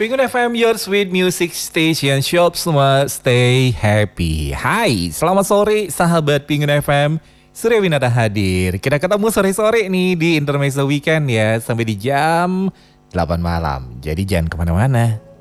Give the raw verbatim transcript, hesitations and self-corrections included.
Pengun F M, your sweet music station. Shop semua stay happy. Hai, selamat sore sahabat Pengun F M. Surya Winata hadir. Kita ketemu sore-sore nih di Intermezzo Weekend ya. Sampai di jam delapan malam. Jadi jangan kemana-mana.